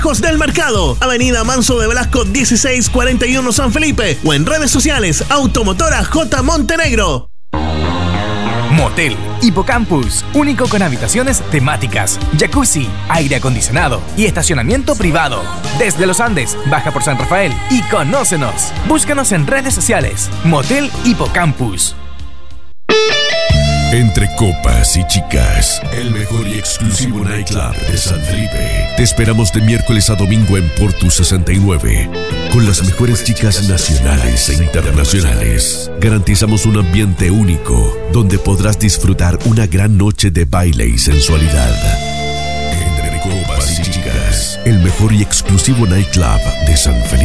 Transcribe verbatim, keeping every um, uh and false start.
Jos del Mercado, Avenida Manso de Velasco dieciséis cuarenta y uno San Felipe, o en redes sociales Automotora J Montenegro. Motel Hipocampus, único con habitaciones temáticas, jacuzzi, aire acondicionado y estacionamiento privado. Desde los Andes, baja por San Rafael y conócenos. Búscanos en redes sociales. Motel Hipocampus. Entre copas y chicas, el mejor y exclusivo nightclub de San Felipe. Te esperamos de miércoles a domingo en Portus sesenta y nueve, con las mejores chicas nacionales e internacionales. Garantizamos un ambiente único, donde podrás disfrutar una gran noche de baile y sensualidad. Entre copas y chicas, el mejor y exclusivo nightclub de San Felipe.